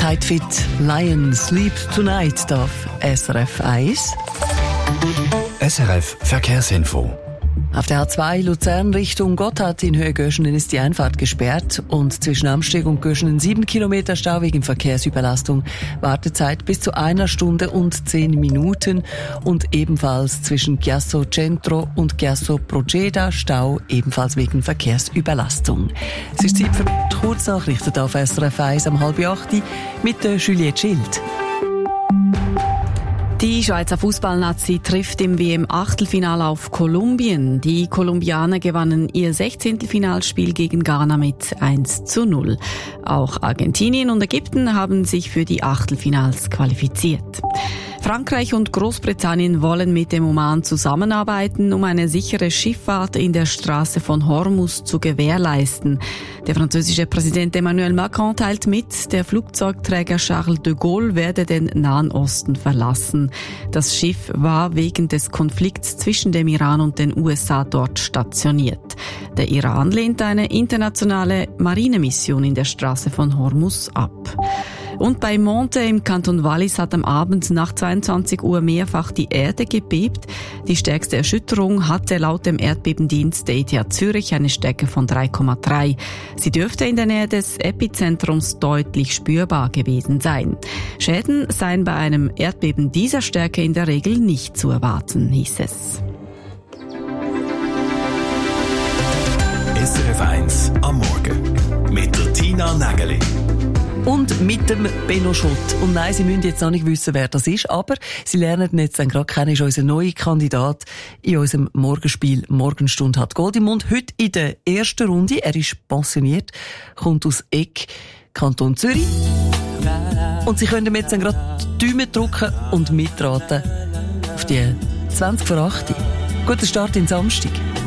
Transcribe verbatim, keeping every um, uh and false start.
Kite Fit Lion Sleep Tonight auf S R F eins. S R F Verkehrsinfo. Auf der A zwei Luzern Richtung Gotthard in Höhe Göschenen ist die Einfahrt gesperrt und zwischen Amsteg und Göschenen sieben Kilometer Stau wegen Verkehrsüberlastung. Wartezeit bis zu einer Stunde und zehn Minuten und ebenfalls zwischen Chiasso Centro und Chiasso Proceda Stau ebenfalls wegen Verkehrsüberlastung. Es ist Zeit für die Kurznachrichten auf S R F eins am halb acht mit der Juliette Schild. Die Schweizer Fußballnazi trifft im W M-Achtelfinale auf Kolumbien. Die Kolumbianer gewannen ihr Sechzehntelfinalspiel gegen Ghana mit eins zu null. Auch Argentinien und Ägypten haben sich für die Achtelfinals qualifiziert. Frankreich und Großbritannien wollen mit dem Oman zusammenarbeiten, um eine sichere Schifffahrt in der Straße von Hormuz zu gewährleisten. Der französische Präsident Emmanuel Macron teilt mit, der Flugzeugträger Charles de Gaulle werde den Nahen Osten verlassen. Das Schiff war wegen des Konflikts zwischen dem Iran und den U S A dort stationiert. Der Iran lehnt eine internationale Marinemission in der Straße von Hormuz ab. Und bei Monte im Kanton Wallis hat am Abend nach zweiundzwanzig Uhr mehrfach die Erde gebebt. Die stärkste Erschütterung hatte laut dem Erdbebendienst der E T H Zürich eine Stärke von drei Komma drei. Sie dürfte in der Nähe des Epizentrums deutlich spürbar gewesen sein. Schäden seien bei einem Erdbeben dieser Stärke in der Regel nicht zu erwarten, hieß es. S R F eins am Morgen mit der Tina Nägeli. Und mit dem Benno Schott. Und nein, Sie müssen jetzt noch nicht wissen, wer das ist, aber Sie lernen ihn jetzt dann gerade kennen, ist unser neuer Kandidat in unserem Morgenspiel «Morgenstunde hat Gold im Mund». Heute in der ersten Runde. Er ist pensioniert, kommt aus Egg, Kanton Zürich. Und Sie können ihm jetzt dann gerade die Daumen drücken und mitraten auf die zwanzig vor acht. Guten Start in den Samstag.